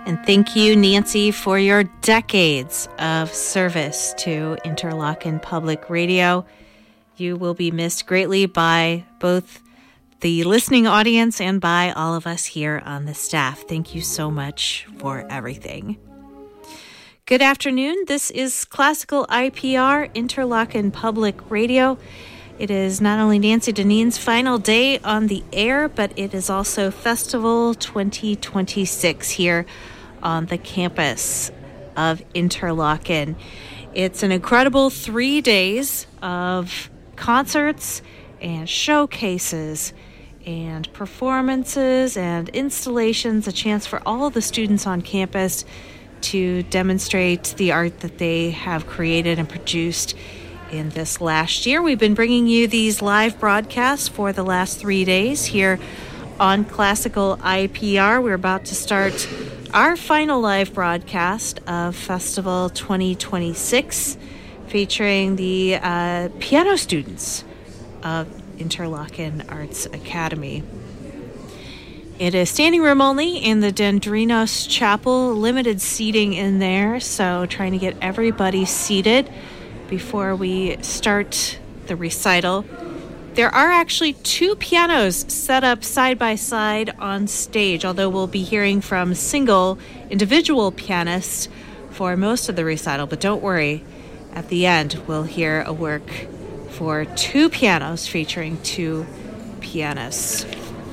And thank you, Nancy, for your decades of service to Interlochen Public Radio. You will be missed greatly by both the listening audience and by all of us here on the staff. Thank you so much for everything. Good afternoon. This is Classical IPR, Interlochen Public Radio. It is not only Nancy Deneen's final day on the air, but it is also Festival 2026 here on the campus of Interlochen. It's an incredible 3 days of concerts and showcases and performances and installations, a chance for all of the students on campus to demonstrate the art that they have created and produced in this last year. We've been bringing you these live broadcasts for the last 3 days here on Classical IPR. We're about to start our final live broadcast of Festival 2026, featuring the piano students of Interlochen Arts Academy. It is standing room only in the Dendrinos Chapel, limited seating in there, so trying to get everybody seated before we start the recital. There are actually 2 pianos set up side by side on stage, although we'll be hearing from single individual pianists for most of the recital. But don't worry, at the end we'll hear a work for 2 pianos featuring 2 pianists.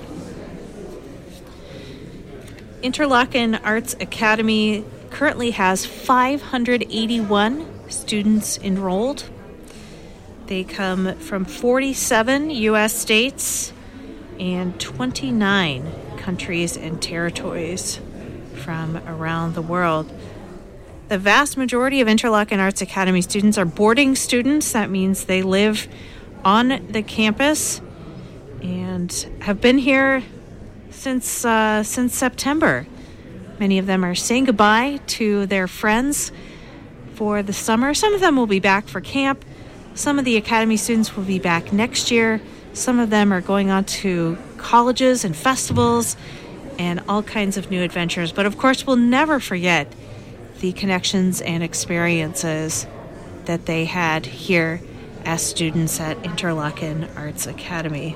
Interlochen Arts Academy currently has 581 students enrolled. They come from 47 U.S. states and 29 countries and territories from around the world. The vast majority of Interlochen Arts Academy students are boarding students. That means they live on the campus and have been here since September. Many of them are saying goodbye to their friends for the summer. Some of them will be back for camp. Some of the Academy students will be back next year. Some of them are going on to colleges and festivals and all kinds of new adventures. But of course, we'll never forget the connections and experiences that they had here as students at Interlochen Arts Academy.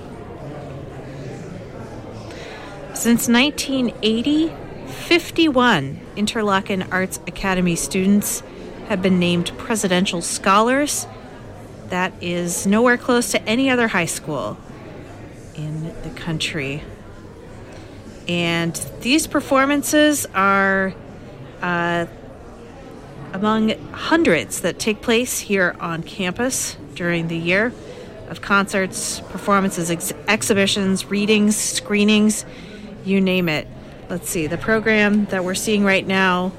Since 1980, 51 Interlochen Arts Academy students have been named Presidential Scholars. That is nowhere close to any other high school in the country. And these performances are among hundreds that take place here on campus during the year, of concerts, performances, exhibitions, readings, screenings, you name it. Let's see, the program that we're seeing right now,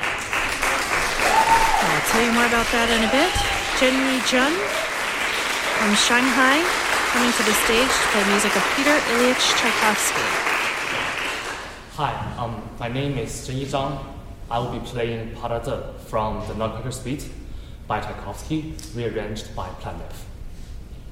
I'll tell you more about that in a bit. Jenny Jun from Shanghai coming to the stage to play music of Peter Ilyich Tchaikovsky. Hi, my name is Zhenyi Zhang. I will be playing Paradze from the Nutcracker Suite by Tchaikovsky, rearranged by Plamenev.